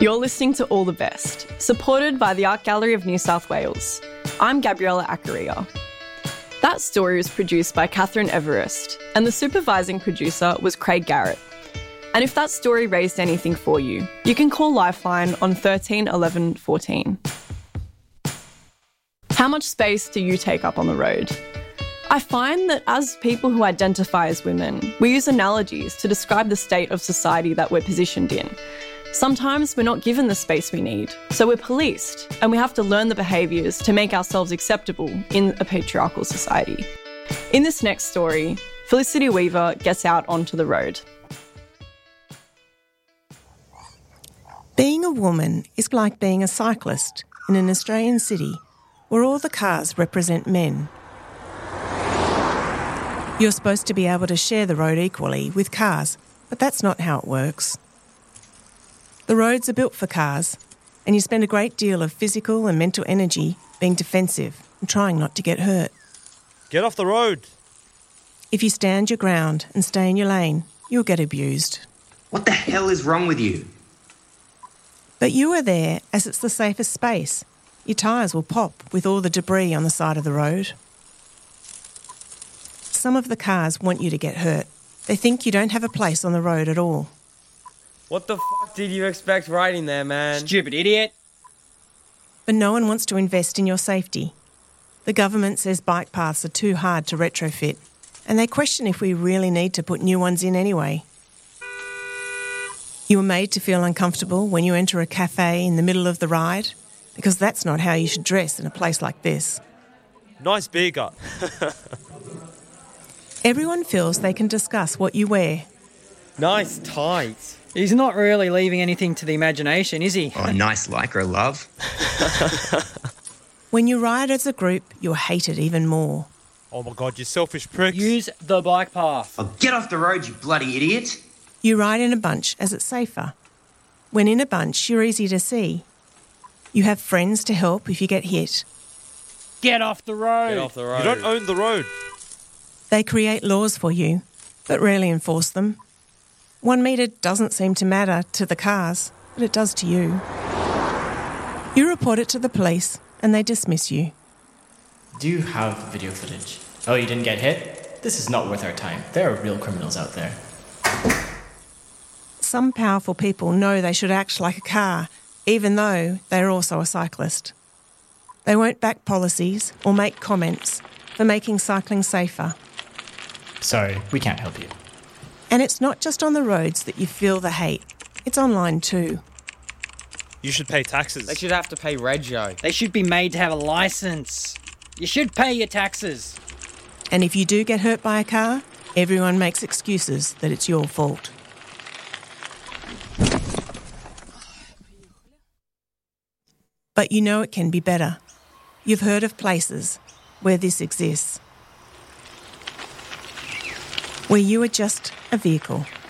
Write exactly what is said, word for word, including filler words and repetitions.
You're listening to All the Best, supported by the Art Gallery of New South Wales. I'm Gabriella Accaria. That story was produced by Catherine Everest, and the supervising producer was Craig Garrett. And if that story raised anything for you, you can call Lifeline on thirteen eleven fourteen. How much space do you take up on the road? I find that as people who identify as women, we use analogies to describe the state of society that we're positioned in. Sometimes we're not given the space we need, so we're policed, and we have to learn the behaviours to make ourselves acceptable in a patriarchal society. In this next story, Felicity Weaver gets out onto the road. Being a woman is like being a cyclist in an Australian city where all the cars represent men. You're supposed to be able to share the road equally with cars, but that's not how it works. The roads are built for cars, and you spend a great deal of physical and mental energy being defensive and trying not to get hurt. Get off the road. If you stand your ground and stay in your lane, you'll get abused. What the hell is wrong with you? But you are there as it's the safest space. Your tyres will pop with all the debris on the side of the road. Some of the cars want you to get hurt. They think you don't have a place on the road at all. What the fuck did you expect riding there, man? Stupid idiot. But no one wants to invest in your safety. The government says bike paths are too hard to retrofit, and they question if we really need to put new ones in anyway. You are made to feel uncomfortable when you enter a cafe in the middle of the ride, because that's not how you should dress in a place like this. Nice beer gut. Everyone feels they can discuss what you wear. Nice tights. He's not really leaving anything to the imagination, is he? Oh, nice lycra, love. When you ride as a group, you're hated even more. Oh my God, you selfish pricks. Use the bike path. Oh, get off the road, you bloody idiot. You ride in a bunch as it's safer. When in a bunch, you're easy to see. You have friends to help if you get hit. Get off the road. Get off the road. You don't own the road. They create laws for you, but rarely enforce them. One metre doesn't seem to matter to the cars, but it does to you. You report it to the police and they dismiss you. Do you have video footage? Oh, you didn't get hit? This is not worth our time. There are real criminals out there. Some powerful people know they should act like a car, even though they're also a cyclist. They won't back policies or make comments for making cycling safer. Sorry, we can't help you. And it's not just on the roads that you feel the hate. It's online too. You should pay taxes. They should have to pay rego. They should be made to have a licence. You should pay your taxes. And if you do get hurt by a car, everyone makes excuses that it's your fault. But you know it can be better. You've heard of places where this exists, where you are just a vehicle.